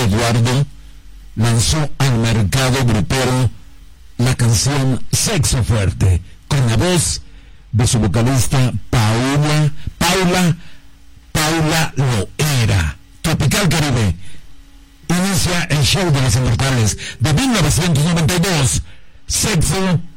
Eduardo lanzó al mercado grupero la canción Sexo Fuerte, con la voz de su vocalista Paula Loera. Tropical Caribe inicia el show de los inmortales de 1992, Sexo